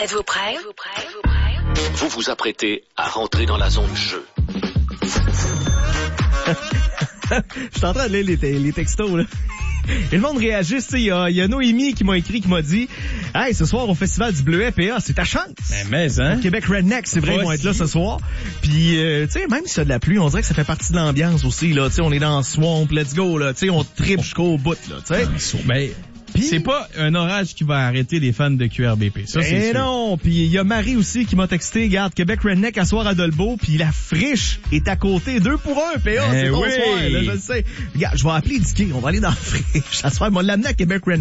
Êtes-vous prêt? Vous vous apprêtez à rentrer dans la zone jeu. Je suis en train de lire les textos, là. Et le monde réagit, tu sais, il y a Noémie qui m'a écrit, qui m'a dit « Hey, ce soir au Festival du Bleuet PA, c'est ta chance! » Mais hein? Québec Redneck, c'est vrai, ils vont être là ce soir. Puis, tu sais, même s'il y a de la pluie, on dirait que ça fait partie de l'ambiance aussi, là. Tu sais, on est dans le swamp, let's go, là. Tu sais, on tripe jusqu'au bout, là, tu sais. Ben, pis c'est pas un orage qui va arrêter les fans de QRBP. Ça, c'est sûr. Non, puis il y a Marie aussi qui m'a texté, regarde, Québec Redneck à soir à Dolbeau, puis la friche est à côté, 2 pour 1, PA, c'est bon soir, là, je le sais. Regarde, je vais appeler Dicky, on va aller dans la friche, à soir, on va l'amener à Québec Redneck.